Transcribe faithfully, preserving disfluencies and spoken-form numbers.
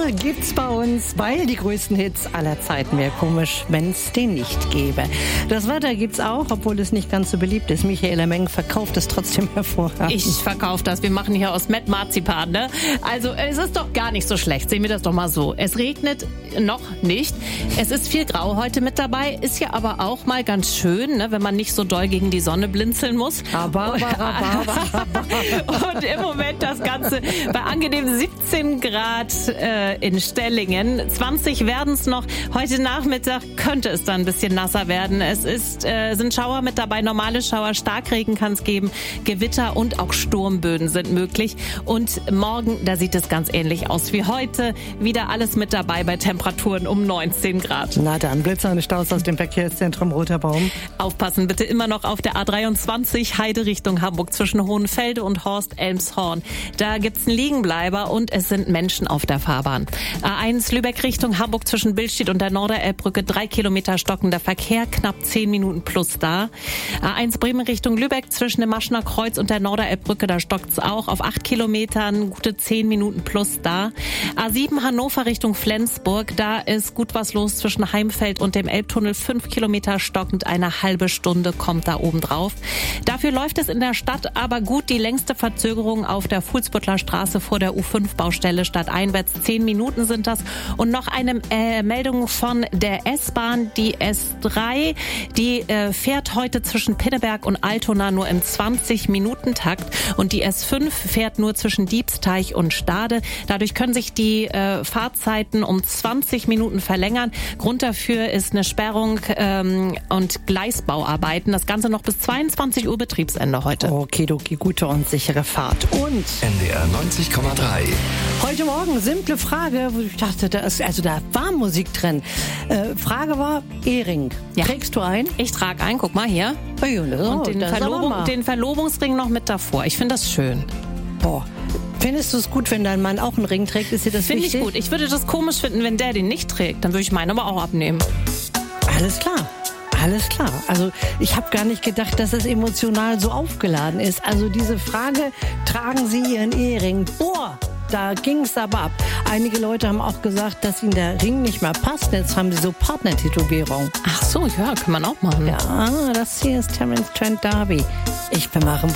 gibt's bei uns, weil die größten Hits aller Zeiten. Wäre komisch, wenn es den nicht gäbe. Das Wetter gibt's auch, obwohl es nicht ganz so beliebt ist. Michaela Meng verkauft es trotzdem hervorragend. Ich verkaufe das. Wir machen hier aus Met Marzipan, ne? Also es ist doch gar nicht so schlecht. Sehen wir das doch mal so. Es regnet noch nicht. Es ist viel Grau heute mit dabei. Ist ja aber auch mal ganz schön, ne? Wenn man nicht so doll gegen die Sonne blinzeln muss. Aber, aber, aber, aber. Und im Moment das Ganze bei angenehmen siebzehn Grad äh, in Stellingen. zwanzig werden es noch. Heute Nachmittag könnte es dann ein bisschen nasser werden. Es ist, äh, sind Schauer mit dabei, normale Schauer, Starkregen kann es geben, Gewitter und auch Sturmböen sind möglich. Und morgen, da sieht es ganz ähnlich aus wie heute. Wieder alles mit dabei bei Temperaturen um neunzehn Grad. Na dann, glitzernde Staus aus dem Verkehrszentrum Roter Baum. Aufpassen bitte immer noch auf der A dreiundzwanzig Heide Richtung Hamburg zwischen Hohenfelde und Horst-Elmshorn. Da gibt's einen Liegenbleiber und es sind Menschen auf der Fahrbahn. A eins Lübeck Richtung Hamburg zwischen Billstedt und der Norderelbbrücke, drei Kilometer stockender Verkehr, knapp zehn Minuten plus da. A eins Bremen Richtung Lübeck zwischen dem Maschner Kreuz und der Norderelbbrücke, da stockt's auch auf acht Kilometern, gute zehn Minuten plus da. A sieben Hannover Richtung Flensburg, da ist gut was los zwischen Heimfeld und dem Elbtunnel, fünf Kilometer stockend, eine halbe Stunde kommt da oben drauf. Dafür läuft es in der Stadt aber gut. Die längste Verzögerung auf der Fuhlsbüttler Straße vor der U fünf Baustelle stadteinwärts. Zehn Minuten sind das. Und noch eine äh, Meldung von der S-Bahn. Die S drei, die äh, fährt heute zwischen Pinneberg und Altona nur im zwanzig-Minuten-Takt. Und die S fünf fährt nur zwischen Diebsteich und Stade. Dadurch können sich die äh, Fahrzeiten um zwanzig Minuten verlängern. Grund dafür ist eine Sperrung ähm, und Gleisbauarbeiten. Das Ganze noch bis zweiundzwanzig Uhr Betriebsende heute. Okidoki, gute und sichere Fahrt. Und N D R neunzig Komma drei. heute Morgen, simple Frage, wo ich dachte, da ist, also da war Musik drin. Äh, Frage war, Ehering. Ja. Trägst du ein? Ich trage ein, guck mal hier. Oh, ja, Und den, das aber Verlobung, mal. den Verlobungsring noch mit davor. Ich finde das schön. Boah. Findest du es gut, wenn dein Mann auch einen Ring trägt? Ist dir das Finde ich wichtig? gut. Ich würde das komisch finden, wenn der den nicht trägt. Dann würde ich meinen aber auch abnehmen. Alles klar. Alles klar. Also ich habe gar nicht gedacht, dass es emotional so aufgeladen ist. Also diese Frage, tragen Sie Ihren Ehering? Boah, da ging es aber ab. Einige Leute haben auch gesagt, dass ihnen der Ring nicht mehr passt. Jetzt haben sie so Partner-Tätowierung. Ach so, ja, kann man auch machen. Ja, das hier ist Terence Trent D'Arby. Ich bin mal